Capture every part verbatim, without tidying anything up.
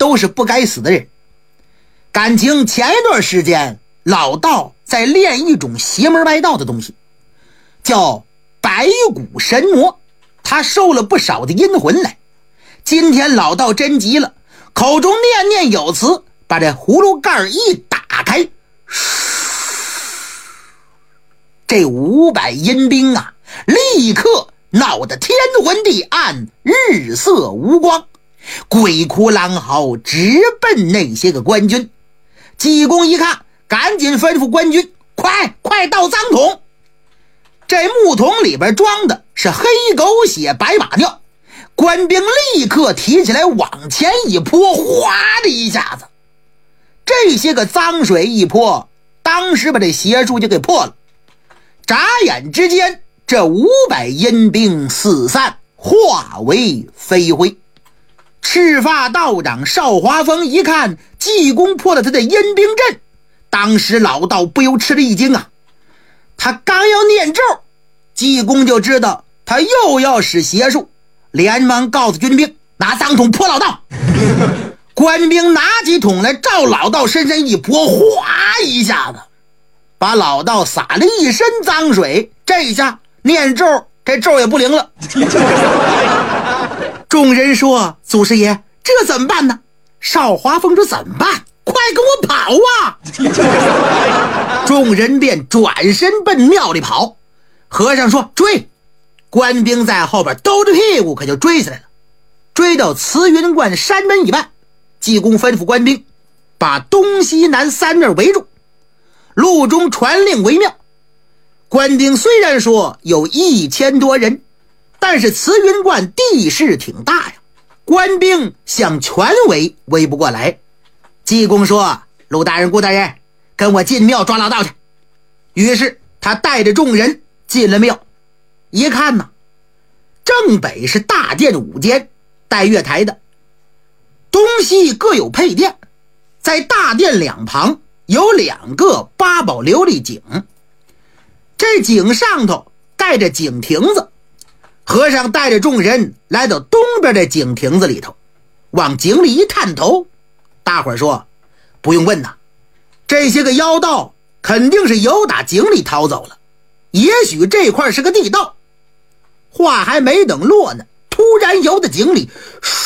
都是不该死的人。感情前一段时间老道在练一种邪门歪道的东西，叫白骨神魔，他收了不少的阴魂来。今天老道真急了，口中念念有词，把这葫芦盖一打开，这五百阴兵啊，立刻闹得天昏地暗，日色无光，鬼哭狼嚎，直奔那些个官军。济公一看，赶紧吩咐官军，快快倒脏桶。这木桶里边装的是黑狗血白马尿，官兵立刻提起来往前一泼，哗的一下子，这些个脏水一泼，当时把这邪术就给破了。眨眼之间，这五百阴兵四散，化为飞灰。赤发道长邵华峰一看济公破了他的阴兵阵，当时老道不由吃了一惊啊！他刚要念咒，济公就知道他又要使邪术，连忙告诉军兵拿脏桶泼老道。官兵拿起桶来照老道身上一泼，哗一下子把老道洒了一身脏水，这下念咒这咒也不灵了。众人说：祖师爷，这怎么办呢？邵华峰说：怎么办？快跟我跑啊！众人便转身奔庙里跑。和尚说：追！官兵在后边兜着屁股可就追起来了。追到慈云观山门以外，济公吩咐官兵把东西南三面围住，路中传令为庙。官兵虽然说有一千多人，但是慈云观地势挺大呀，官兵想全围围不过来。济公说：陆大人顾大人，跟我进庙抓老道去。于是他带着众人进了庙。一看呢，正北是大殿五间带月台的，东西各有配殿，在大殿两旁有两个八宝琉璃井，这井上头带着井亭子。和尚带着众人来到东边的井亭子里头，往井里一探头，大伙儿说：不用问呐，这些个妖道肯定是由打井里逃走了，也许这块是个地道。话还没等落呢，突然由的井里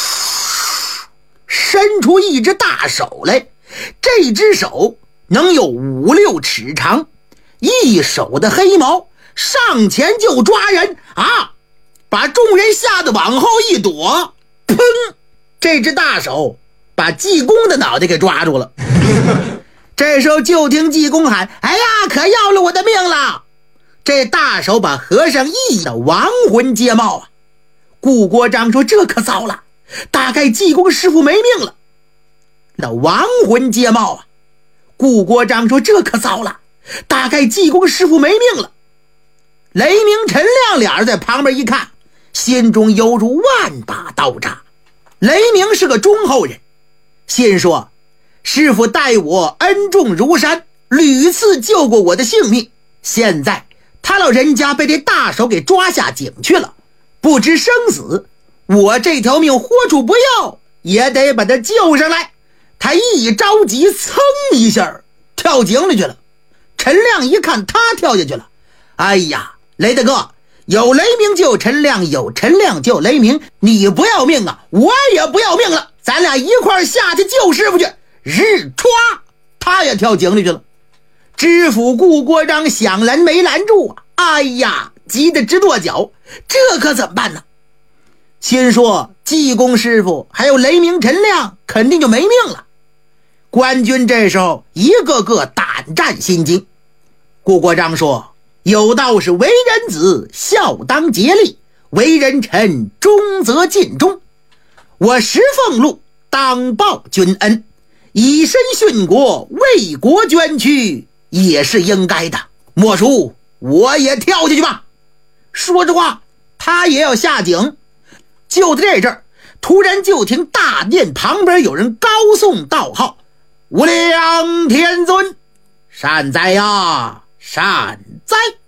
伸出一只大手来，这只手能有五六尺长，一手的黑毛，上前就抓人啊！把众人吓得往后一躲，砰！这只大手把济公的脑袋给抓住了。这时候就听济公喊：哎呀，可要了我的命了！这大手把和尚一的亡魂皆冒啊！顾国璋说：这可糟了，大概济公师傅没命了。那亡魂皆冒啊！顾国璋说：这可糟了，大概济公师傅没命了。雷鸣陈亮俩人在旁边一看，心中犹如万把刀扎。雷鸣是个忠厚人，心说：师傅待我恩重如山，屡次救过我的性命，现在他老人家被这大手给抓下井去了，不知生死，我这条命豁出不要也得把他救上来。他一着急，噌一下跳井里去了。陈亮一看他跳下去了，哎呀，雷大哥，有雷鸣就有陈亮，有陈亮就有雷鸣，你不要命啊，我也不要命了，咱俩一块下去救师傅去。日歘，他也跳井里去了。知府顾国璋想拦没拦住啊，哎呀，急得直跺脚，这可怎么办呢？心说济公师傅还有雷鸣陈亮肯定就没命了。官军这时候一个个胆战心惊。顾国璋说：有道是为人子孝当竭力，为人臣忠则尽忠，我石凤禄当报君恩，以身殉国，为国捐躯也是应该的。莫叔，我也跳下去吧。说着话，他也要下井。就在这阵儿，突然就听大殿旁边有人高颂道号：无量天尊，善哉呀，善哉。